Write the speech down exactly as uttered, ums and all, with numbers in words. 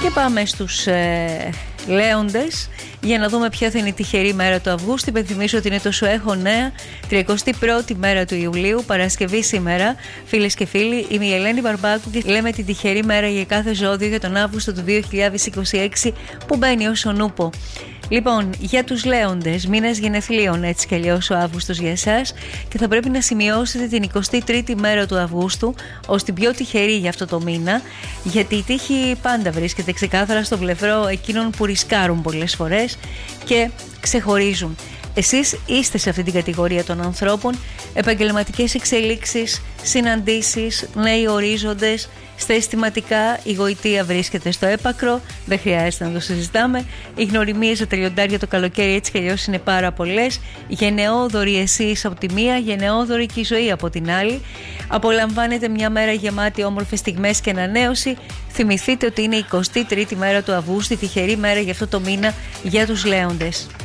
Και πάμε στους ε, Λέοντες για να δούμε ποια θα είναι η τυχερή μέρα του Αυγούστου. Υπενθυμίσω ότι είναι το Σου Έχω Νέα, τριακοστή πρώτη μέρα του Ιουλίου, Παρασκευή σήμερα. Φίλες και φίλοι, είμαι η Ελένη Μπαρμπάκου και λέμε την τυχερή μέρα για κάθε ζώδιο για τον Αύγουστο του δύο χιλιάδες είκοσι έξι που μπαίνει ως ο νούπο. Λοιπόν, για τους Λέοντες, μήνας γενεθλίων έτσι κι αλλιώς ο Αύγουστος για εσάς, και θα πρέπει να σημειώσετε την εικοστή τρίτη μέρα του Αυγούστου ως την πιο τυχερή για αυτό το μήνα, γιατί η τύχη πάντα βρίσκεται ξεκάθαρα στο πλευρό εκείνων που ρισκάρουν πολλές φορές και ξεχωρίζουν. Εσείς είστε σε αυτή την κατηγορία των ανθρώπων. Επαγγελματικές εξελίξεις, συναντήσεις, νέοι ορίζοντες. Στα αισθηματικά η γοητεία βρίσκεται στο έπακρο, δεν χρειάζεται να το συζητάμε. Οι γνωριμίες στα τελειοντάρια το καλοκαίρι έτσι κι αλλιώς είναι πάρα πολλές. Γενναιόδοροι εσείς από τη μία, γενναιόδορη και η ζωή από την άλλη. Απολαμβάνετε μια μέρα γεμάτη όμορφες στιγμές και ανανέωση. Θυμηθείτε ότι είναι η εικοστή τρίτη μέρα του Αυγούστου, τυχερή μέρα για αυτό το μήνα για τους Λέοντες.